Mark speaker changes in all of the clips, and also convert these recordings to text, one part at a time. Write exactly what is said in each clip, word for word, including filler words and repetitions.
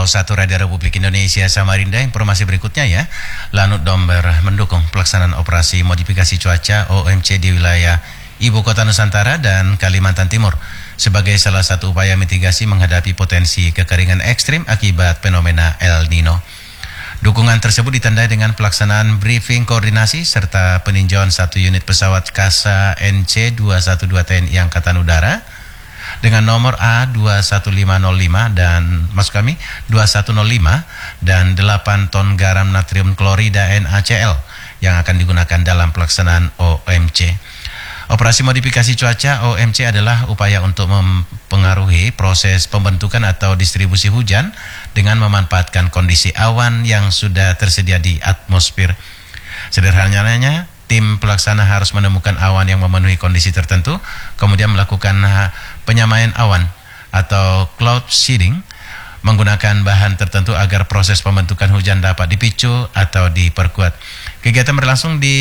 Speaker 1: Pro satu Radio Republik Indonesia Samarinda, informasi berikutnya ya. Lanut Domber mendukung pelaksanaan operasi modifikasi cuaca O M C di wilayah Ibu Kota Nusantara dan Kalimantan Timur sebagai salah satu upaya mitigasi menghadapi potensi kekeringan ekstrim akibat fenomena El Nino. Dukungan tersebut ditandai dengan pelaksanaan briefing koordinasi serta peninjauan satu unit pesawat Kasa N C dua satu dua T N I Angkatan Udara dengan nomor A dua satu lima nol lima dan maksud kami dua satu nol lima dan delapan ton garam natrium klorida N A C L yang akan digunakan dalam pelaksanaan O M C. Operasi modifikasi cuaca O M C adalah upaya untuk mempengaruhi proses pembentukan atau distribusi hujan dengan memanfaatkan kondisi awan yang sudah tersedia di atmosfer. Sederhananya, tim pelaksana harus menemukan awan yang memenuhi kondisi tertentu, kemudian melakukan penyamaian awan atau cloud seeding menggunakan bahan tertentu agar proses pembentukan hujan dapat dipicu atau diperkuat. Kegiatan berlangsung di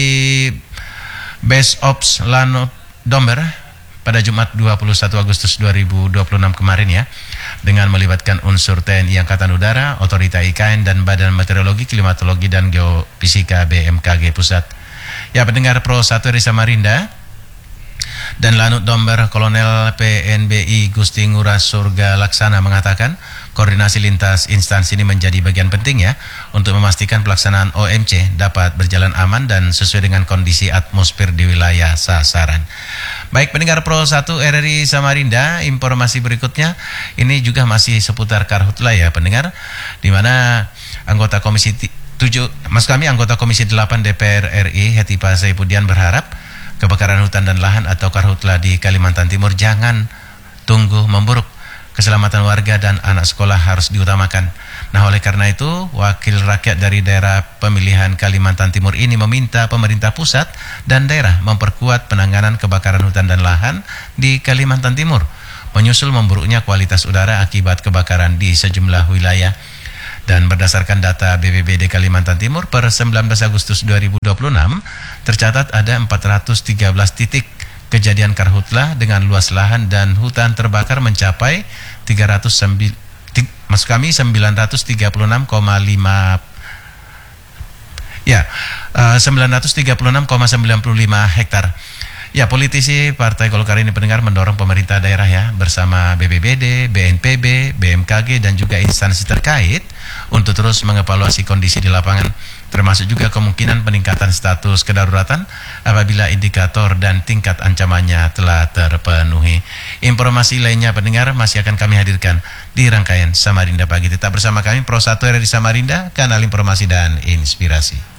Speaker 1: Base Ops Lanut Domber pada Jumat dua puluh satu Agustus dua ribu dua puluh enam kemarin ya, dengan melibatkan unsur T N I Angkatan Udara, Otorita I K N dan Badan Meteorologi, Klimatologi dan Geofisika B M K G Pusat. Ya, pendengar Pro satu dari Samarinda dan Lanut Domber Kolonel P N B I Gusti Ngurah Surga Laksana mengatakan koordinasi lintas instansi ini menjadi bagian penting ya untuk memastikan pelaksanaan O M C dapat berjalan aman dan sesuai dengan kondisi atmosfer di wilayah sasaran. Baik pendengar Pro satu R R I Samarinda, informasi berikutnya ini juga masih seputar karhutla ya pendengar, di mana anggota Komisi tujuh, mas kami anggota Komisi delapan D P R R I Hetipa Saipudian berharap kebakaran hutan dan lahan atau karhutla di Kalimantan Timur jangan tunggu memburuk. Keselamatan warga dan anak sekolah harus diutamakan. Nah, oleh karena itu, wakil rakyat dari daerah pemilihan Kalimantan Timur ini meminta pemerintah pusat dan daerah memperkuat penanganan kebakaran hutan dan lahan di Kalimantan Timur, menyusul memburuknya kualitas udara akibat kebakaran di sejumlah wilayah. Dan berdasarkan data B P B D Kalimantan Timur per sembilan belas Agustus dua ribu dua puluh enam, tercatat ada empat ratus tiga belas titik kejadian karhutla dengan luas lahan dan hutan terbakar mencapai tiga ratus sembilan, maksud kami sembilan ratus tiga puluh enam koma lima ya uh, sembilan ratus tiga puluh enam koma sembilan lima hektar. Ya, politisi Partai Golkar ini pendengar mendorong pemerintah daerah ya bersama B P B D, B N P B, B M K G dan juga instansi terkait untuk terus mengevaluasi kondisi di lapangan, termasuk juga kemungkinan peningkatan status kedaruratan apabila indikator dan tingkat ancamannya telah terpenuhi. Informasi lainnya pendengar masih akan kami hadirkan di rangkaian Samarinda Pagi. Tetap bersama kami Pro satu R R I Samarinda, kanal informasi dan inspirasi.